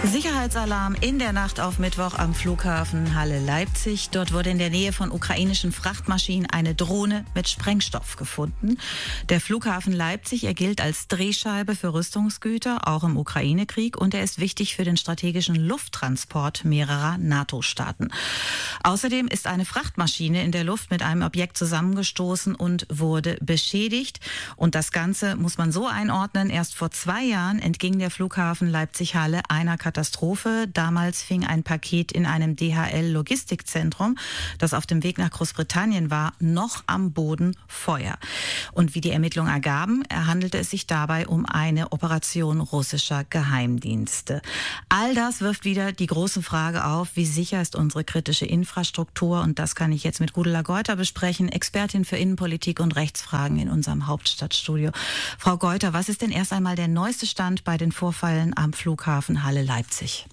Sicherheitsalarm in der Nacht auf Mittwoch am Flughafen Halle-Leipzig. Dort wurde in der Nähe von ukrainischen Frachtmaschinen eine Drohne mit Sprengstoff gefunden. Der Flughafen Leipzig, er gilt als Drehscheibe für Rüstungsgüter, auch im Ukraine-Krieg, und er ist wichtig für den strategischen Lufttransport mehrerer NATO-Staaten. Außerdem ist eine Frachtmaschine in der Luft mit einem Objekt zusammengestoßen und wurde beschädigt. Und das Ganze muss man so einordnen: Erst vor 2 Jahren entging der Flughafen Leipzig-Halle einer Katastrophe. Damals fing ein Paket in einem DHL-Logistikzentrum, das auf dem Weg nach Großbritannien war, noch am Boden Feuer. Und wie die Ermittlungen ergaben, handelte es sich dabei um eine Operation russischer Geheimdienste. All das wirft wieder die große Frage auf: Wie sicher ist unsere kritische Infrastruktur? Und das kann ich jetzt mit Gudula Geuter besprechen, Expertin für Innenpolitik und Rechtsfragen in unserem Hauptstadtstudio. Frau Geuter, was ist denn erst einmal der neueste Stand bei den Vorfällen am Flughafen Halle-Leipzig?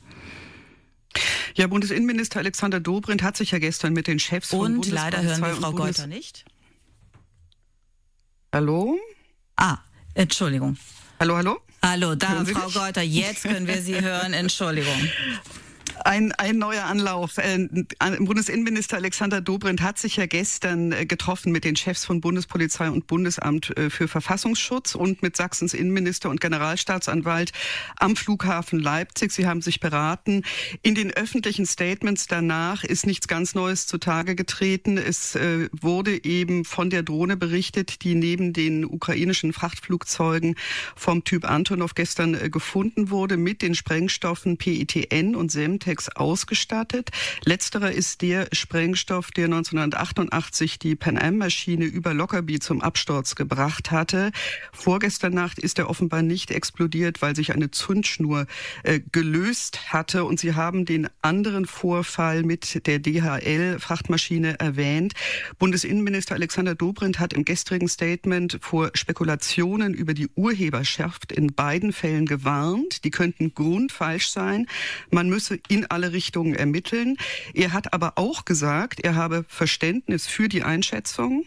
Ja, Bundesinnenminister Alexander Dobrindt hat sich ja gestern mit den Chefs von Und leider hören wir Frau Geuter nicht. Hallo? Entschuldigung. Hallo, hallo? Hallo, da, Frau Geuter, jetzt können wir Sie hören. Entschuldigung. Ein neuer Anlauf. Bundesinnenminister Alexander Dobrindt hat sich ja gestern getroffen mit den Chefs von Bundespolizei und Bundesamt für Verfassungsschutz und mit Sachsens Innenminister und Generalstaatsanwalt am Flughafen Leipzig. Sie haben sich beraten. In den öffentlichen Statements danach ist nichts ganz Neues zutage getreten. Es wurde eben von der Drohne berichtet, die neben den ukrainischen Frachtflugzeugen vom Typ Antonov gestern gefunden wurde, mit den Sprengstoffen PETN und Semtex ausgestattet. Letzterer ist der Sprengstoff, der 1988 die Pan Am-Maschine über Lockerbie zum Absturz gebracht hatte. Vorgestern Nacht ist er offenbar nicht explodiert, weil sich eine Zündschnur gelöst hatte. Und Sie haben den anderen Vorfall mit der DHL-Frachtmaschine erwähnt. Bundesinnenminister Alexander Dobrindt hat im gestrigen Statement vor Spekulationen über die Urheberschaft in beiden Fällen gewarnt. Die könnten grundfalsch sein. Man müsse in alle Richtungen ermitteln. Er hat aber auch gesagt, er habe Verständnis für die Einschätzung.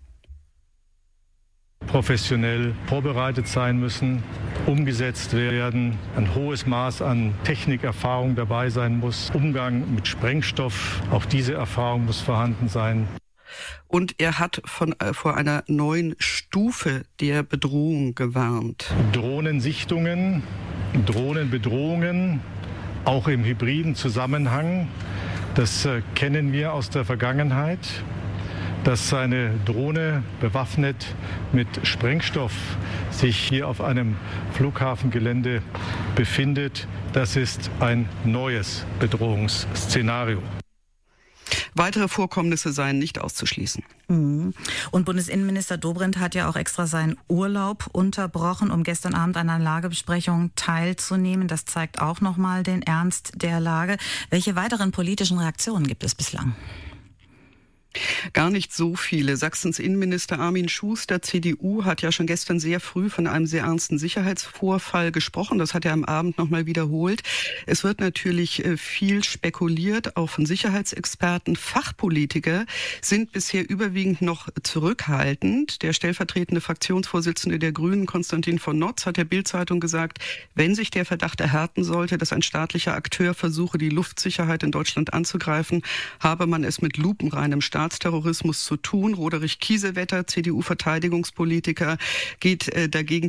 Professionell vorbereitet sein müssen, umgesetzt werden, ein hohes Maß an Technikerfahrung dabei sein muss, Umgang mit Sprengstoff, auch diese Erfahrung muss vorhanden sein. Und er hat vor einer neuen Stufe der Bedrohung gewarnt. Drohnensichtungen, Drohnenbedrohungen, auch im hybriden Zusammenhang, das kennen wir aus der Vergangenheit. Dass eine Drohne bewaffnet mit Sprengstoff sich hier auf einem Flughafengelände befindet, das ist ein neues Bedrohungsszenario. Weitere Vorkommnisse seien nicht auszuschließen. Und Bundesinnenminister Dobrindt hat ja auch extra seinen Urlaub unterbrochen, um gestern Abend an einer Lagebesprechung teilzunehmen. Das zeigt auch nochmal den Ernst der Lage. Welche weiteren politischen Reaktionen gibt es bislang? Gar nicht so viele. Sachsens Innenminister Armin Schuster, CDU, hat ja schon gestern sehr früh von einem sehr ernsten Sicherheitsvorfall gesprochen. Das hat er am Abend nochmal wiederholt. Es wird natürlich viel spekuliert, auch von Sicherheitsexperten. Fachpolitiker sind bisher überwiegend noch zurückhaltend. Der stellvertretende Fraktionsvorsitzende der Grünen, Konstantin von Notz, hat der Bild-Zeitung gesagt, wenn sich der Verdacht erhärten sollte, dass ein staatlicher Akteur versuche, die Luftsicherheit in Deutschland anzugreifen, habe man es mit lupenreinem Staatsterrorismus zu tun. Roderich Kiesewetter, CDU-Verteidigungspolitiker, geht dagegen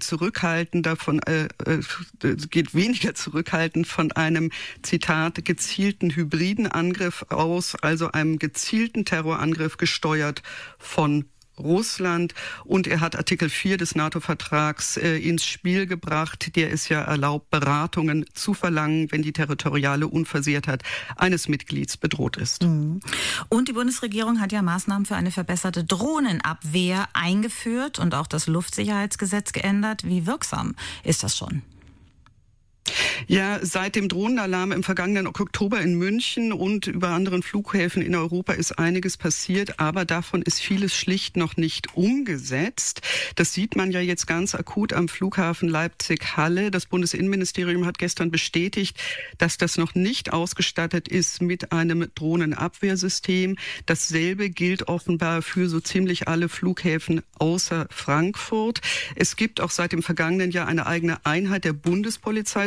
geht weniger zurückhaltend von einem, Zitat, gezielten hybriden Angriff aus, also einem gezielten Terrorangriff gesteuert von Russland. Und er hat Artikel 4 des NATO-Vertrags ins Spiel gebracht, der es ja erlaubt, Beratungen zu verlangen, wenn die territoriale Unversehrtheit eines Mitglieds bedroht ist. Und die Bundesregierung hat ja Maßnahmen für eine verbesserte Drohnenabwehr eingeführt und auch das Luftsicherheitsgesetz geändert. Wie wirksam ist das schon? Ja, seit dem Drohnenalarm im vergangenen Oktober in München und über anderen Flughäfen in Europa ist einiges passiert, aber davon ist vieles schlicht noch nicht umgesetzt. Das sieht man ja jetzt ganz akut am Flughafen Leipzig-Halle. Das Bundesinnenministerium hat gestern bestätigt, dass das noch nicht ausgestattet ist mit einem Drohnenabwehrsystem. Dasselbe gilt offenbar für so ziemlich alle Flughäfen außer Frankfurt. Es gibt auch seit dem vergangenen Jahr eine eigene Einheit der Bundespolizei zur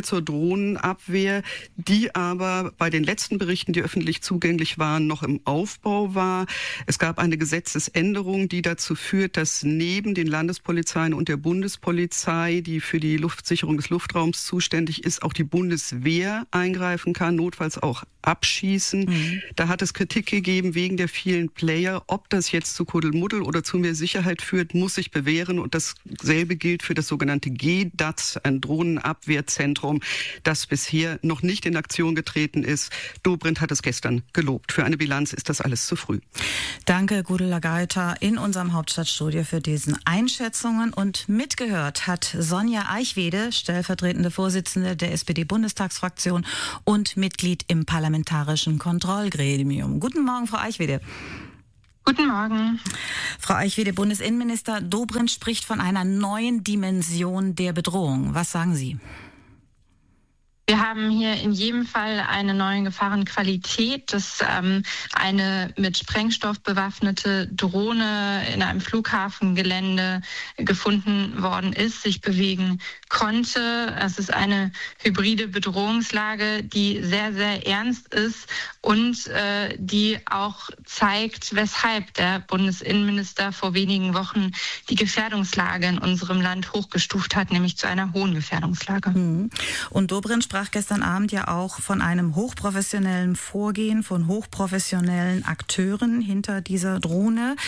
Drohnenabwehr, die aber bei den letzten Berichten, die öffentlich zugänglich waren, noch im Aufbau war. Es gab eine Gesetzesänderung, die dazu führt, dass neben den Landespolizeien und der Bundespolizei, die für die Luftsicherung des Luftraums zuständig ist, auch die Bundeswehr eingreifen kann, notfalls auch abschießen. Da hat es Kritik gegeben wegen der vielen Player. Ob das jetzt zu Kuddelmuddel oder zu mehr Sicherheit führt, muss sich bewähren. Und dasselbe gilt für das sogenannte GDAZ, ein Drohnenabwehrzentrum, das bisher noch nicht in Aktion getreten ist. Dobrindt hat es gestern gelobt. Für eine Bilanz ist das alles zu früh. Danke, Gudula Geiter, in unserem Hauptstadtstudio für diesen Einschätzungen. Und mitgehört hat Sonja Eichwede, stellvertretende Vorsitzende der SPD-Bundestagsfraktion und Mitglied im Parlamentarischen Kontrollgremium. Guten Morgen, Frau Eichwede. Guten Morgen. Frau Eichwede, Bundesinnenminister Dobrindt spricht von einer neuen Dimension der Bedrohung. Was sagen Sie? Wir haben hier in jedem Fall eine neue Gefahrenqualität, dass eine mit Sprengstoff bewaffnete Drohne in einem Flughafengelände gefunden worden ist, sich bewegen konnte. Es ist eine hybride Bedrohungslage, die sehr, sehr ernst ist und die auch zeigt, weshalb der Bundesinnenminister vor wenigen Wochen die Gefährdungslage in unserem Land hochgestuft hat, nämlich zu einer hohen Gefährdungslage. Und Dobrindt sprach gestern Abend ja auch von einem hochprofessionellen Vorgehen, von hochprofessionellen Akteuren hinter dieser Drohne,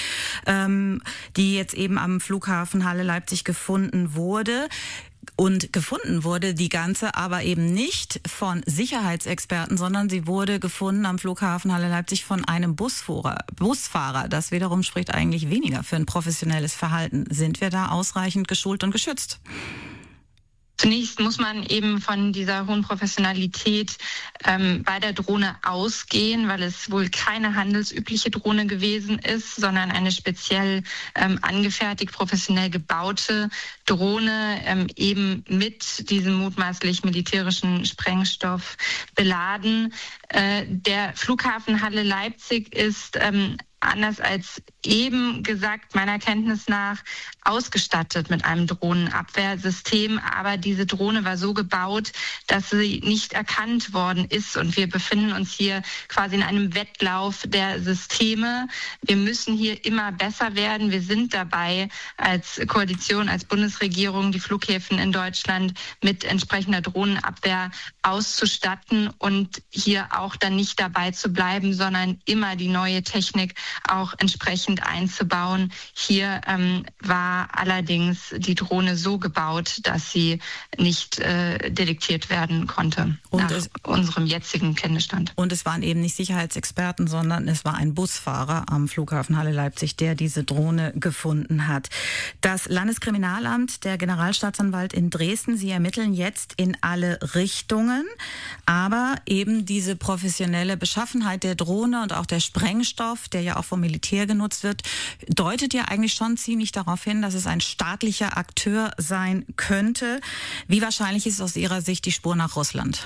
die jetzt eben am Flughafen Halle-Leipzig gefunden wurde. Und gefunden wurde die ganze aber eben nicht von Sicherheitsexperten, sondern sie wurde gefunden am Flughafen Halle-Leipzig von einem Busfahrer. Das wiederum spricht eigentlich weniger für ein professionelles Verhalten. Sind wir da ausreichend geschult und geschützt? Zunächst muss man eben von dieser hohen Professionalität bei der Drohne ausgehen, weil es wohl keine handelsübliche Drohne gewesen ist, sondern eine speziell angefertigt, professionell gebaute Drohne, eben mit diesem mutmaßlich militärischen Sprengstoff beladen. Der Flughafen Halle-Leipzig ist anders als eben gesagt, meiner Kenntnis nach, ausgestattet mit einem Drohnenabwehrsystem. Aber diese Drohne war so gebaut, dass sie nicht erkannt worden ist. Und wir befinden uns hier quasi in einem Wettlauf der Systeme. Wir müssen hier immer besser werden. Wir sind dabei, als Koalition, als Bundesregierung, die Flughäfen in Deutschland mit entsprechender Drohnenabwehr auszustatten und hier auch dann nicht dabei zu bleiben, sondern immer die neue Technik auch entsprechend einzubauen. Hier war allerdings die Drohne so gebaut, dass sie nicht detektiert werden konnte, nach unserem jetzigen Kenntnisstand. Und es waren eben nicht Sicherheitsexperten, sondern es war ein Busfahrer am Flughafen Halle-Leipzig, der diese Drohne gefunden hat. Das Landeskriminalamt, der Generalstaatsanwalt in Dresden, sie ermitteln jetzt in alle Richtungen, aber eben diese professionelle Beschaffenheit der Drohne und auch der Sprengstoff, der ja auch vom Militär genutzt wird, deutet ja eigentlich schon ziemlich darauf hin, dass es ein staatlicher Akteur sein könnte. Wie wahrscheinlich ist aus Ihrer Sicht die Spur nach Russland?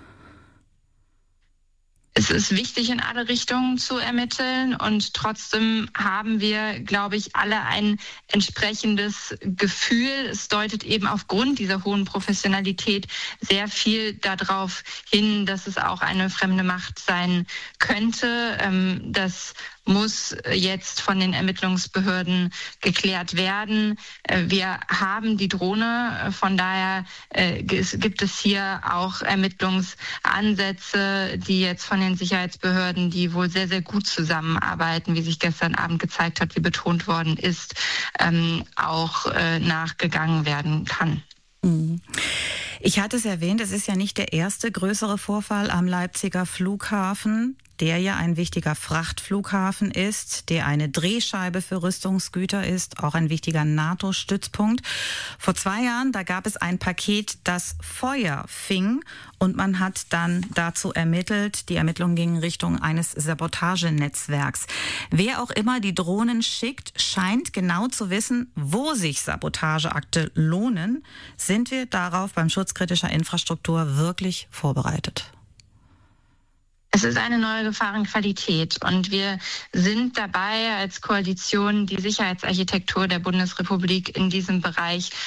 Es ist wichtig, in alle Richtungen zu ermitteln und trotzdem haben wir, glaube ich, alle ein entsprechendes Gefühl. Es deutet eben aufgrund dieser hohen Professionalität sehr viel darauf hin, dass es auch eine fremde Macht sein könnte. Das muss jetzt von den Ermittlungsbehörden geklärt werden. Wir haben die Drohne, von daher gibt es hier auch Ermittlungsansätze, die jetzt von den Sicherheitsbehörden, die wohl sehr, sehr gut zusammenarbeiten, wie sich gestern Abend gezeigt hat, wie betont worden ist, auch nachgegangen werden kann. Ich hatte es erwähnt, es ist ja nicht der erste größere Vorfall am Leipziger Flughafen, der ja ein wichtiger Frachtflughafen ist, der eine Drehscheibe für Rüstungsgüter ist, auch ein wichtiger NATO-Stützpunkt. Vor 2 Jahren, da gab es ein Paket, das Feuer fing und man hat dann dazu ermittelt. Die Ermittlungen gingen Richtung eines Sabotagenetzwerks. Wer auch immer die Drohnen schickt, scheint genau zu wissen, wo sich Sabotageakte lohnen. Sind wir darauf beim Schutz kritischer Infrastruktur wirklich vorbereitet? Es ist eine neue Gefahrenqualität und wir sind dabei, als Koalition die Sicherheitsarchitektur der Bundesrepublik in diesem Bereich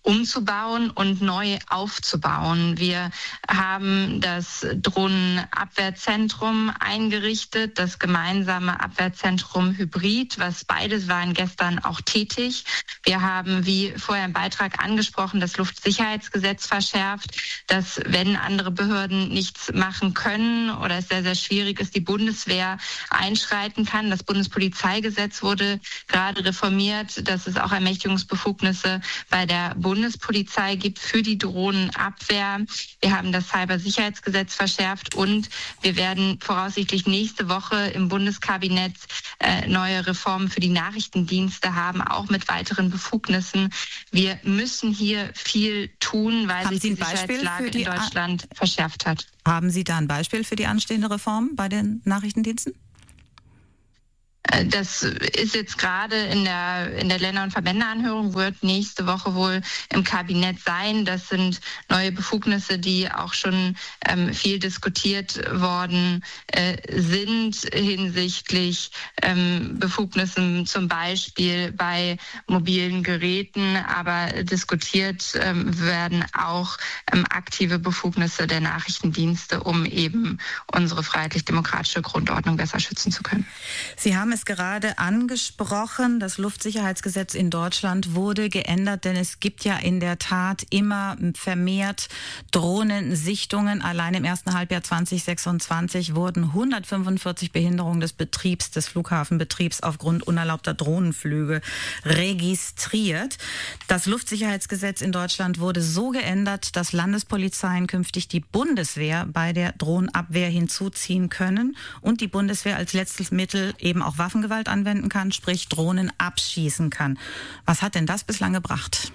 umzubauen und neu aufzubauen. Wir haben das Drohnenabwehrzentrum eingerichtet, das gemeinsame Abwehrzentrum Hybrid, was beides waren gestern auch tätig. Wir haben, wie vorher im Beitrag angesprochen, das Luftsicherheitsgesetz verschärft, dass wenn andere Behörden nichts machen können oder es sehr, sehr schwierig ist, die Bundeswehr einschreiten kann. Das Bundespolizeigesetz wurde gerade reformiert, dass es auch Ermächtigungsbefugnisse bei der Bundespolizei gibt für die Drohnenabwehr. Wir haben das Cybersicherheitsgesetz verschärft und wir werden voraussichtlich nächste Woche im Bundeskabinett neue Reformen für die Nachrichtendienste haben, auch mit weiteren Befugnissen. Wir müssen hier viel tun, weil sich die Sicherheitslage in Deutschland verschärft hat. Haben Sie da ein Beispiel für die anstehende Reform bei den Nachrichtendiensten? Das ist jetzt gerade in der Länder- und Verbändeanhörung, wird nächste Woche wohl im Kabinett sein. Das sind neue Befugnisse, die auch schon viel diskutiert worden sind hinsichtlich Befugnissen zum Beispiel bei mobilen Geräten. Aber diskutiert werden auch aktive Befugnisse der Nachrichtendienste, um eben unsere freiheitlich-demokratische Grundordnung besser schützen zu können. Sie haben es gerade angesprochen, das Luftsicherheitsgesetz in Deutschland wurde geändert, denn es gibt ja in der Tat immer vermehrt Drohnensichtungen. Allein im ersten Halbjahr 2026 wurden 145 Behinderungen des Flughafenbetriebs aufgrund unerlaubter Drohnenflüge registriert. Das Luftsicherheitsgesetz in Deutschland wurde so geändert, dass Landespolizeien künftig die Bundeswehr bei der Drohnenabwehr hinzuziehen können und die Bundeswehr als letztes Mittel eben auch Waffengewalt anwenden kann, sprich Drohnen abschießen kann. Was hat denn das bislang gebracht?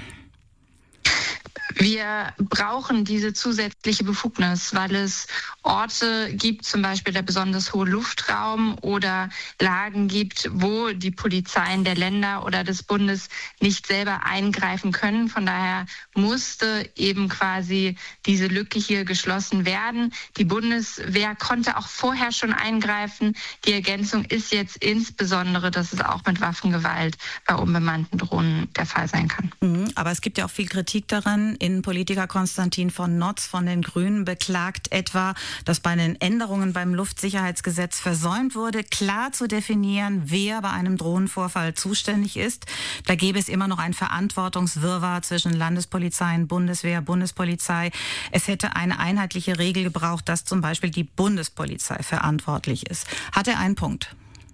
Wir brauchen diese zusätzliche Befugnis, weil es Orte gibt, zum Beispiel der besonders hohe Luftraum oder Lagen gibt, wo die Polizeien der Länder oder des Bundes nicht selber eingreifen können. Von daher musste eben quasi diese Lücke hier geschlossen werden. Die Bundeswehr konnte auch vorher schon eingreifen. Die Ergänzung ist jetzt insbesondere, dass es auch mit Waffengewalt bei unbemannten Drohnen der Fall sein kann. Aber es gibt ja auch viel Kritik daran. Innenpolitiker Konstantin von Notz von den Grünen beklagt etwa, dass bei den Änderungen beim Luftsicherheitsgesetz versäumt wurde, klar zu definieren, wer bei einem Drohnenvorfall zuständig ist. Da gäbe es immer noch ein Verantwortungswirrwarr zwischen Landespolizeien, Bundeswehr, Bundespolizei. Es hätte eine einheitliche Regel gebraucht, dass zum Beispiel die Bundespolizei verantwortlich ist. Hat er einen Punkt?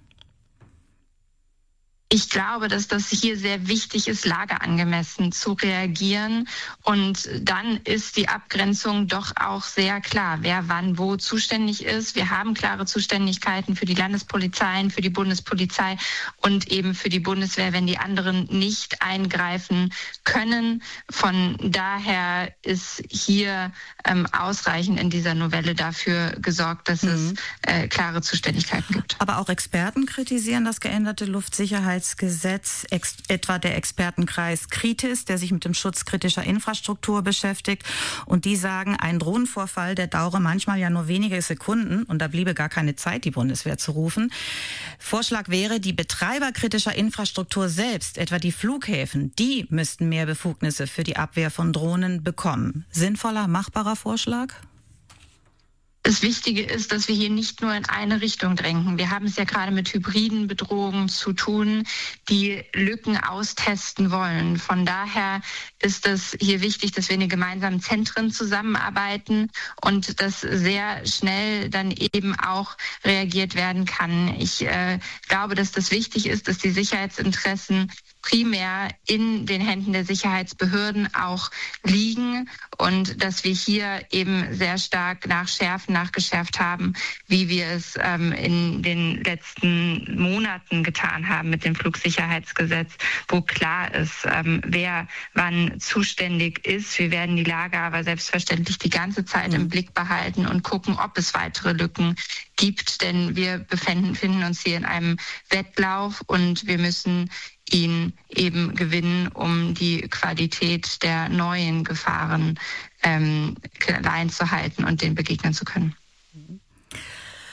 Ich glaube, dass das hier sehr wichtig ist, lageangemessen zu reagieren. Und dann ist die Abgrenzung doch auch sehr klar, wer wann wo zuständig ist. Wir haben klare Zuständigkeiten für die Landespolizeien, für die Bundespolizei und eben für die Bundeswehr, wenn die anderen nicht eingreifen können. Von daher ist hier ausreichend in dieser Novelle dafür gesorgt, dass es klare Zuständigkeiten gibt. Aber auch Experten kritisieren das geänderte Luftsicherheitsgesetz, etwa der Expertenkreis Kritis, der sich mit dem Schutz kritischer Infrastruktur beschäftigt. Und die sagen, ein Drohnenvorfall, der dauere manchmal ja nur wenige Sekunden und da bliebe gar keine Zeit, die Bundeswehr zu rufen. Vorschlag wäre, die Betreiber kritischer Infrastruktur selbst, etwa die Flughäfen, die müssten mehr Befugnisse für die Abwehr von Drohnen bekommen. Sinnvoller, machbarer Vorschlag? Das Wichtige ist, dass wir hier nicht nur in eine Richtung drängen. Wir haben es ja gerade mit hybriden Bedrohungen zu tun, die Lücken austesten wollen. Von daher ist es hier wichtig, dass wir in den gemeinsamen Zentren zusammenarbeiten und dass sehr schnell dann eben auch reagiert werden kann. Ich glaube, dass das wichtig ist, dass die Sicherheitsinteressen primär in den Händen der Sicherheitsbehörden auch liegen und dass wir hier eben sehr stark nachgeschärft haben, wie wir es in den letzten Monaten getan haben mit dem Flugsicherheitsgesetz, wo klar ist, wer wann zuständig ist. Wir werden die Lage aber selbstverständlich die ganze Zeit im Blick behalten und gucken, ob es weitere Lücken gibt, denn wir befinden uns hier in einem Wettlauf und wir müssen ihn eben gewinnen, um die Qualität der neuen Gefahren klein zu halten und denen begegnen zu können.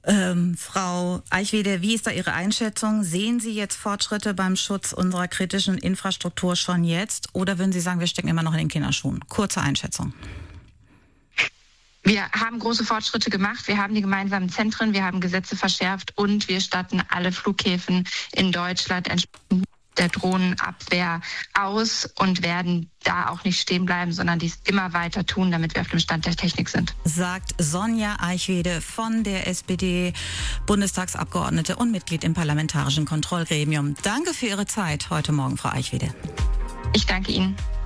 Frau Eichwede, wie ist da Ihre Einschätzung? Sehen Sie jetzt Fortschritte beim Schutz unserer kritischen Infrastruktur schon jetzt? Oder würden Sie sagen, wir stecken immer noch in den Kinderschuhen? Kurze Einschätzung. Wir haben große Fortschritte gemacht. Wir haben die gemeinsamen Zentren, wir haben Gesetze verschärft und wir statten alle Flughäfen in Deutschland entsprechend der Drohnenabwehr aus und werden da auch nicht stehen bleiben, sondern dies immer weiter tun, damit wir auf dem Stand der Technik sind. Sagt Sonja Eichwede von der SPD, Bundestagsabgeordnete und Mitglied im Parlamentarischen Kontrollgremium. Danke für Ihre Zeit heute Morgen, Frau Eichwede. Ich danke Ihnen.